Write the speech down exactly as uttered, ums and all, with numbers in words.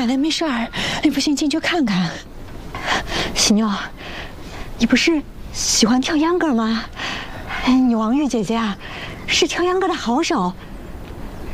奶奶没事儿，你不信进去看看。喜妞，你不是喜欢跳秧歌吗？你王玉姐姐啊，是跳秧歌的好手，